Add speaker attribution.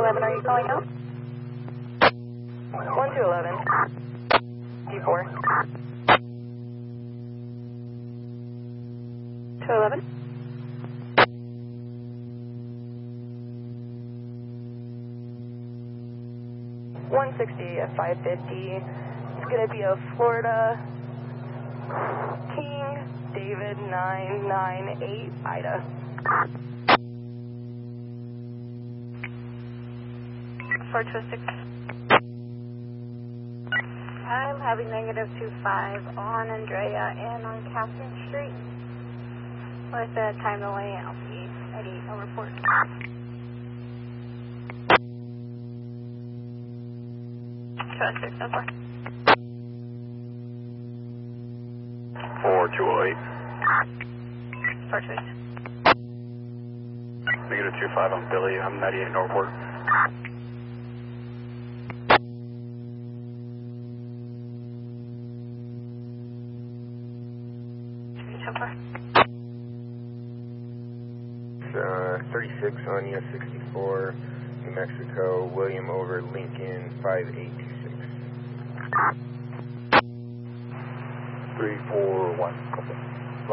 Speaker 1: 211, are you calling out?
Speaker 2: 1211. D4.
Speaker 1: 211?
Speaker 2: at 550. It's going to be a Florida King David 998 Ida.
Speaker 1: -426. I'm having -25 on Andrea and on Catherine Street. With the time delay, I'll be at 8. I'll report. -26, so far.
Speaker 3: 4208.
Speaker 1: 426.
Speaker 3: -25 on Billy, I'm 98 Northport.
Speaker 1: So far.
Speaker 4: 36 on US 64, New Mexico, William over Lincoln 5826.
Speaker 3: 341.